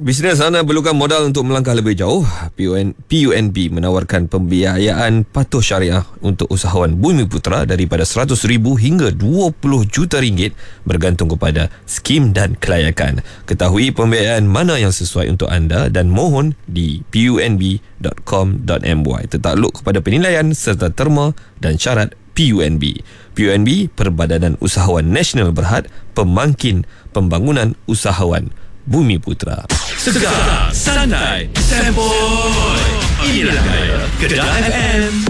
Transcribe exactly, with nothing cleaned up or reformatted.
Bisnes anda perlukan modal untuk melangkah lebih jauh. P U N, P U N B menawarkan pembiayaan patuh syariah untuk usahawan Bumiputera daripada seratus ribu hingga dua puluh juta ringgit bergantung kepada skim dan kelayakan. Ketahui pembiayaan mana yang sesuai untuk anda dan mohon di punb dot com dot my. Tertakluk kepada penilaian serta terma dan syarat P U N B. P U N B, Perbadanan Usahawan Nasional Berhad, pemangkin pembangunan usahawan Bumiputera. Segar, santai, sempoi. Inilah gaya Kedah F M.